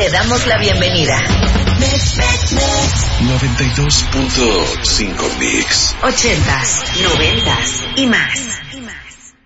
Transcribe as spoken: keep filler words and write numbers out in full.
te damos la bienvenida. noventa y dos punto cinco Mix. Ochentas, noventas y más.